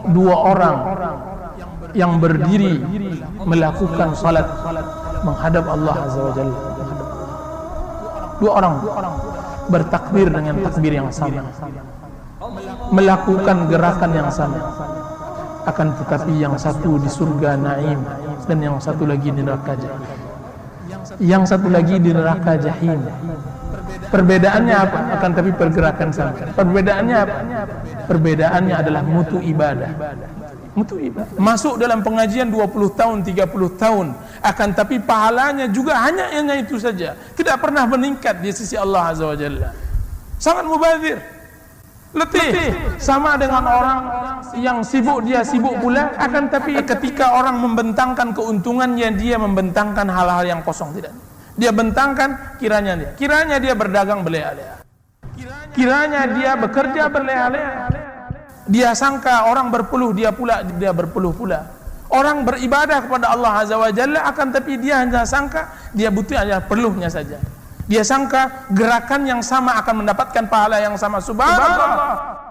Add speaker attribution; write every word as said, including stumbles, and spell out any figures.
Speaker 1: dua orang yang berdiri melakukan salat menghadap Allah Azza wa Jalla. Dua orang bertakbir dengan takbir yang sama, melakukan gerakan yang sama, akan tetapi yang satu di surga Naim dan yang satu lagi di neraka Jahim. Yang satu lagi di neraka Jahim. Perbedaannya apa? Akan tapi pergerakan sama. Perbedaannya apa? Perbedaannya adalah mutu ibadah. Mutu ibadah. Masuk dalam pengajian dua puluh tahun, tiga puluh tahun, akan tapi pahalanya juga hanya hanya itu saja. Tidak pernah meningkat di sisi Allah Azza wa Jalla. Sangat mubazir. Letih. Sama dengan orang yang sibuk, dia sibuk pula, akan tapi ketika orang membentangkan keuntungannya, dia membentangkan hal-hal yang kosong. Tidak. Dia bentangkan kiranya dia. Kiranya dia berdagang berleha-leha. Kiranya dia bekerja berleha-leha. Dia sangka orang berpeluh, dia pula dia berpeluh pula. Orang beribadah kepada Allah Azza wa Jalla, akan tapi dia hanya sangka dia butuh hanya peluhnya saja. Dia sangka gerakan yang sama akan mendapatkan pahala yang sama. Subhanallah.